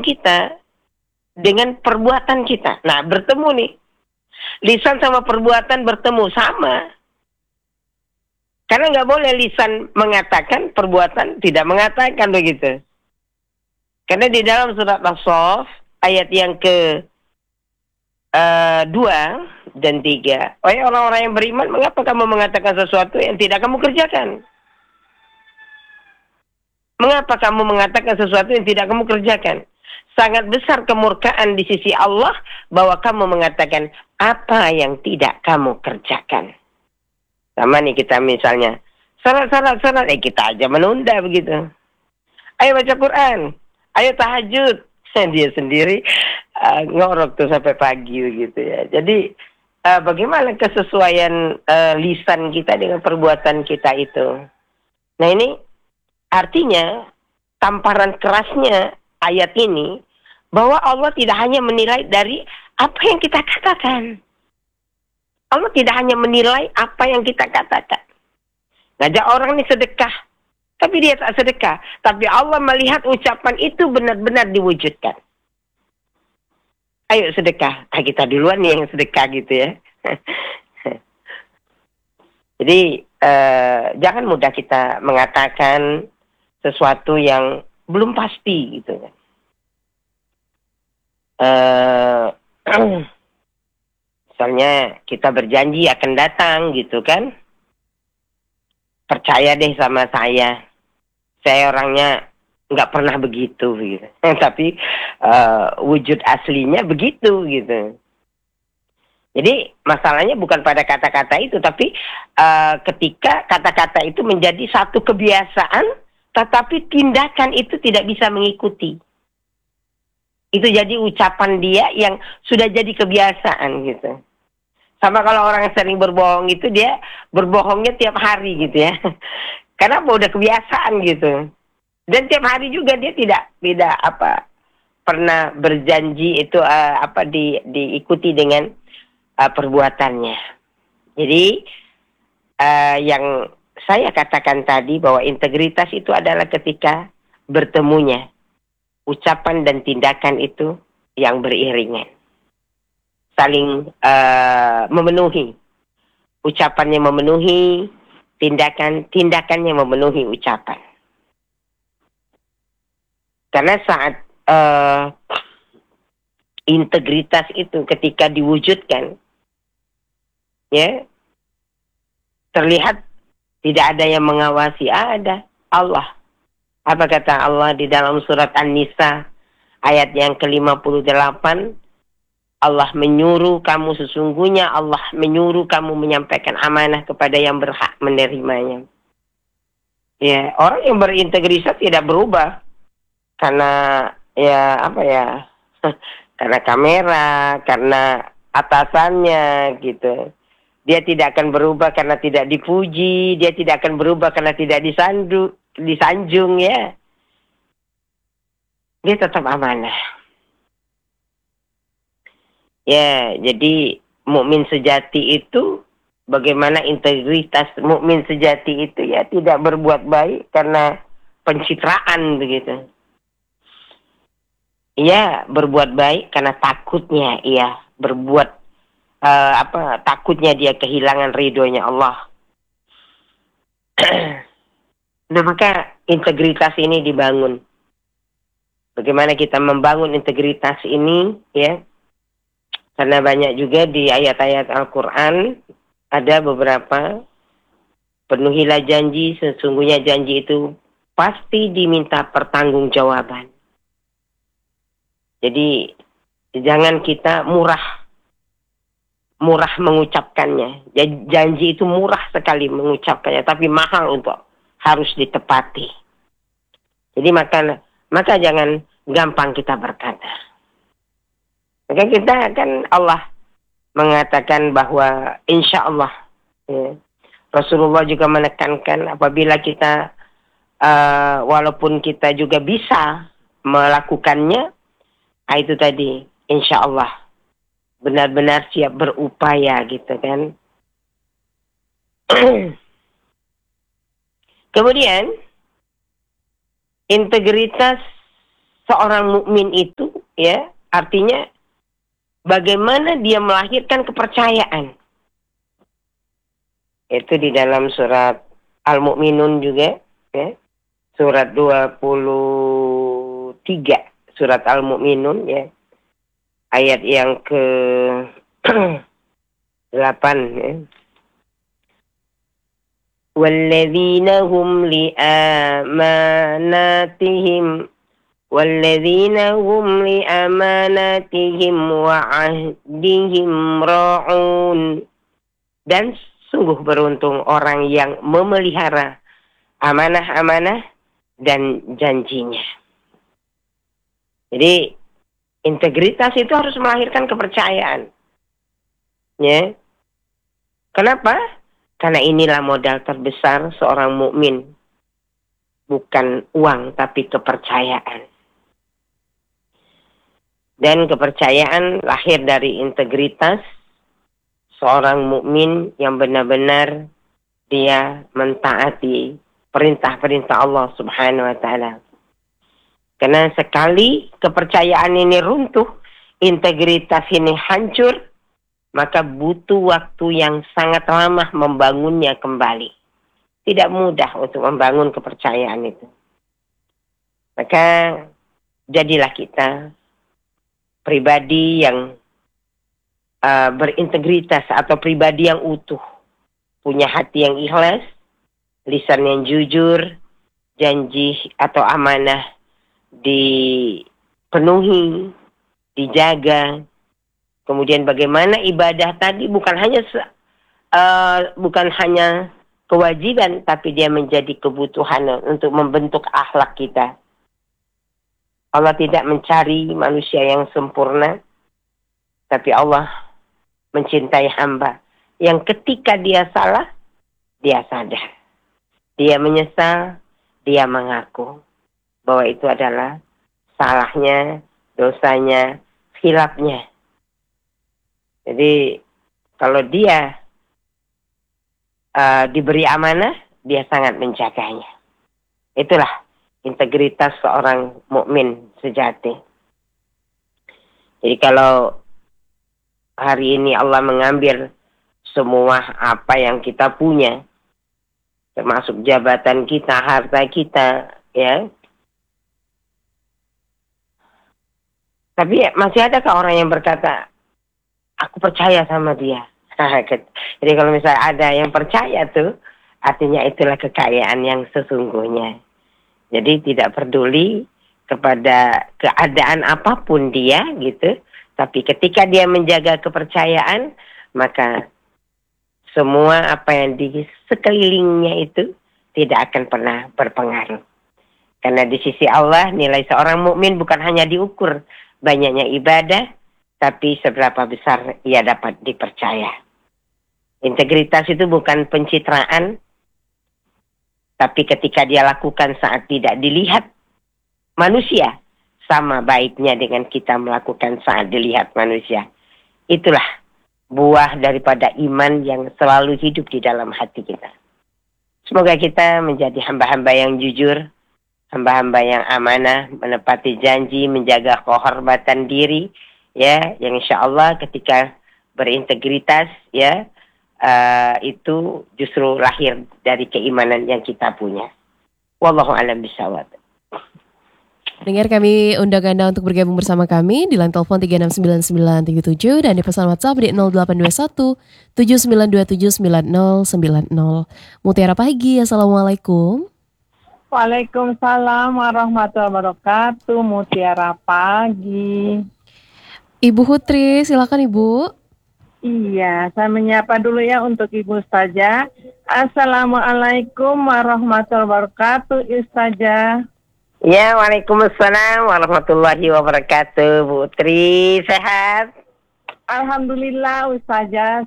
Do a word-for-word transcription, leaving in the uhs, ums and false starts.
kita dengan perbuatan kita. Nah, bertemu nih. Lisan sama perbuatan bertemu, sama. Karena nggak boleh lisan mengatakan, perbuatan tidak mengatakan, begitu. Karena di dalam surat As-Saff, ayat yang ke uh, dua dan tiga. Wahai orang-orang yang beriman, mengapa kamu mengatakan sesuatu yang tidak kamu kerjakan? Mengapa kamu mengatakan sesuatu yang tidak kamu kerjakan? Sangat besar kemurkaan di sisi Allah bahwa kamu mengatakan apa yang tidak kamu kerjakan. Sama nih kita misalnya, salat, salat, salat, eh kita aja menunda begitu. Ayo baca Quran, ayo tahajud. Dia sendiri uh, ngorok tuh sampai pagi begitu ya. Jadi uh, bagaimana kesesuaian uh, lisan kita dengan perbuatan kita itu? Nah ini artinya tamparan kerasnya ayat ini bahwa Allah tidak hanya menilai dari apa yang kita katakan. Allah tidak hanya menilai apa yang kita katakan. Ngajak orang ini sedekah, tapi dia tak sedekah. Tapi Allah melihat ucapan itu benar-benar diwujudkan. Ayo sedekah. Nah, kita duluan nih yang sedekah gitu ya. Jadi eh, jangan mudah kita mengatakan sesuatu yang belum pasti gitu kan. Eh, misalnya kita berjanji akan datang gitu kan. Percaya deh sama saya. Saya orangnya nggak pernah begitu gitu. Tapi uh, wujud aslinya begitu gitu. Jadi masalahnya bukan pada kata-kata itu, tapi uh, ketika kata-kata itu menjadi satu kebiasaan, tetapi tindakan itu tidak bisa mengikuti. Itu jadi ucapan dia yang sudah jadi kebiasaan gitu. Sama kalau orang yang sering berbohong itu, dia berbohongnya tiap hari gitu ya. Karena udah kebiasaan gitu. Dan tiap hari juga dia tidak tidak apa pernah berjanji itu uh, apa di diikuti dengan uh, perbuatannya. Jadi uh, yang saya katakan tadi bahwa integritas itu adalah ketika bertemunya ucapan dan tindakan itu yang beriringan. Saling uh, memenuhi. Ucapannya memenuhi tindakan, tindakannya memenuhi ucapan. Karena saat uh, integritas itu ketika diwujudkan, ya, terlihat tidak ada yang mengawasi, ada Allah. Apa kata Allah di dalam surat An-Nisa ayat yang ke lima puluh delapan? Allah menyuruh kamu, sesungguhnya Allah menyuruh kamu menyampaikan amanah kepada yang berhak menerimanya. Ya, orang yang berintegritas tidak berubah karena ya apa ya? Karena kamera, karena atasannya gitu. Dia tidak akan berubah karena tidak dipuji, dia tidak akan berubah karena tidak disandu, disanjung ya. Dia tetap amanah. Ya, jadi mukmin sejati itu bagaimana integritas mukmin sejati itu ya tidak berbuat baik karena pencitraan begitu. Ia berbuat baik karena takutnya ia berbuat uh, apa takutnya dia kehilangan ridhonya Allah. Nah, maka integritas ini dibangun. Bagaimana kita membangun integritas ini ya? Karena banyak juga di ayat-ayat Al-Quran ada beberapa penuhilah janji, sesungguhnya janji itu pasti diminta pertanggungjawaban. Jadi jangan kita murah, murah mengucapkannya. Janji itu murah sekali mengucapkannya, tapi mahal untuk harus ditepati. Jadi maka maka jangan gampang kita berkata. Maka kita kan Allah mengatakan bahwa insya Allah ya, Rasulullah juga menekankan apabila kita uh, walaupun kita juga bisa melakukannya, nah itu tadi insya Allah benar-benar siap berupaya gitu kan. Kemudian integritas seorang mukmin itu ya artinya bagaimana dia melahirkan kepercayaan. Itu di dalam surat Al-Mu'minun juga ya. Surat dua puluh tiga surat Al-Mu'minun ya. Ayat yang ke delapan ya. Walladzina hum li'amanatihim Walladzina hum li'amanatihim wa ahdihim ra'un. Dan sungguh beruntung orang yang memelihara amanah-amanah dan janjinya. Jadi integritas itu harus melahirkan kepercayaan. Ya. Kenapa? Karena inilah modal terbesar seorang mukmin. Bukan uang tapi kepercayaan. Dan kepercayaan lahir dari integritas seorang mukmin yang benar-benar dia mentaati perintah-perintah Allah Subhanahu wa taala. Karena sekali kepercayaan ini runtuh, integritas ini hancur, maka butuh waktu yang sangat lama membangunnya kembali. Tidak mudah untuk membangun kepercayaan itu. Maka jadilah kita pribadi yang uh, berintegritas atau pribadi yang utuh. Punya hati yang ikhlas, lisan yang jujur, janji atau amanah dipenuhi, dijaga. Kemudian bagaimana ibadah tadi bukan hanya uh, bukan hanya kewajiban, tapi dia menjadi kebutuhan untuk membentuk akhlak kita. Allah tidak mencari manusia yang sempurna, tapi Allah mencintai hamba yang ketika dia salah, dia sadar. Dia menyesal, dia mengaku bahwa itu adalah salahnya, dosanya, khilafnya. Jadi kalau dia uh, diberi amanah, dia sangat menjaganya. Itulah integritas seorang mukmin sejati. Jadi kalau hari ini Allah mengambil semua apa yang kita punya, termasuk jabatan kita, harta kita, ya. Tapi masih adakah orang yang berkata, aku percaya sama dia. Jadi kalau misalnya ada yang percaya tuh, artinya itulah kekayaan yang sesungguhnya. Jadi tidak peduli kepada keadaan apapun dia gitu. Tapi ketika dia menjaga kepercayaan, maka semua apa yang di sekelilingnya itu tidak akan pernah berpengaruh. Karena di sisi Allah nilai seorang mukmin bukan hanya diukur banyaknya ibadah, tapi seberapa besar ia dapat dipercaya. Integritas itu bukan pencitraan, tapi ketika dia lakukan saat tidak dilihat manusia, sama baiknya dengan kita melakukan saat dilihat manusia. Itulah buah daripada iman yang selalu hidup di dalam hati kita. Semoga kita menjadi hamba-hamba yang jujur, hamba-hamba yang amanah, menepati janji, menjaga kehormatan diri, ya, yang insya Allah ketika berintegritas, ya, uh, itu justru lahir dari keimanan yang kita punya. Wallahu a'lam bishawab. Dengar kami undang Anda untuk bergabung bersama kami di line telepon tiga enam sembilan sembilan tujuh tujuh dan di pesan WhatsApp di nol delapan dua satu tujuh sembilan dua tujuh sembilan nol sembilan nol. Mutiara Pagi, Assalamualaikum. Waalaikumsalam warahmatullahi wabarakatuh. Mutiara Pagi. Ibu Hutri, silakan Ibu. Iya, saya menyapa dulu ya untuk Ibu Ustazah. Assalamualaikum warahmatullahi wabarakatuh, Ustazah. Ya, waalaikumsalam warahmatullahi wabarakatuh. Bu Tri, sehat? Alhamdulillah Ustazah,